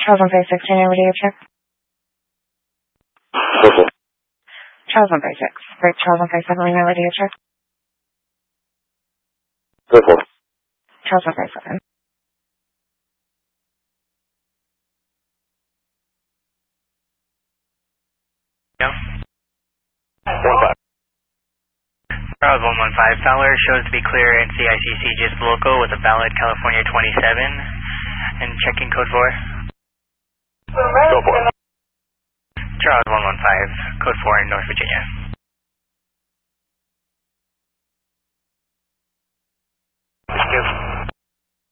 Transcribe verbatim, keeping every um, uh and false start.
Charles one five six, can you radio check? Go for it. Charles one five six. Right, Charles one five seven, ring my radio check. Go for it. Charles one five seven. Yeah. One five. Charles one one five, Fowler shows to be clear in C I C C just local with a valid California twenty-seven and checking code four. Go for it. Charles one one five, code four in North Virginia.